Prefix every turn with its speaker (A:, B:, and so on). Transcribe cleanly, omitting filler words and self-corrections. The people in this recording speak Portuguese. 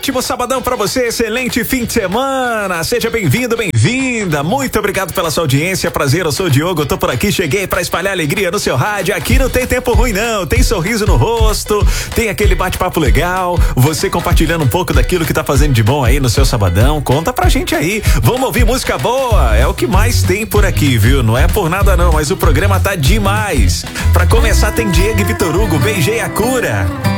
A: ótimo sabadão pra você, excelente fim de semana. Seja bem-vindo, bem-vinda. Muito obrigado pela sua audiência. Prazer, eu sou o Diogo, eu tô por aqui, cheguei pra espalhar alegria no seu rádio. Aqui não tem tempo ruim não, tem sorriso no rosto, tem aquele bate-papo legal, você compartilhando um pouco daquilo que tá fazendo de bom aí no seu sabadão. Conta pra gente aí. Vamos ouvir música boa, é o que mais tem por aqui, viu? Não é por nada não, mas o programa tá demais. Pra começar tem Diego e Vitor Hugo, Beijei a Cura.